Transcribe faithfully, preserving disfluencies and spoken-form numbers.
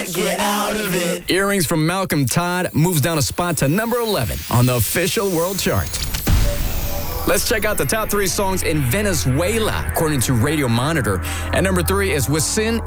can't get out of it. Earrings from Malcolm Todd moves down a spot to number eleven on the official world chart. Let's check out the top three songs in Venezuela, according to Radio Monitor. At number three is Wisin